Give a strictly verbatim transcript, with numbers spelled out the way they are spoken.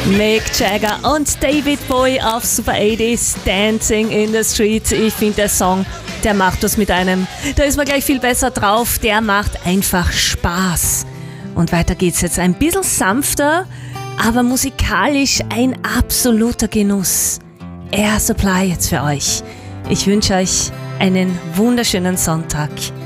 Mick Jagger und David Bowie auf Super achtziger, Dancing in the Street. Ich finde, der Song, der macht was mit einem. Da ist man gleich viel besser drauf. Der macht einfach Spaß. Und weiter geht's jetzt ein bisschen sanfter, aber musikalisch ein absoluter Genuss. Air Supply jetzt für euch. Ich wünsche euch einen wunderschönen Sonntag.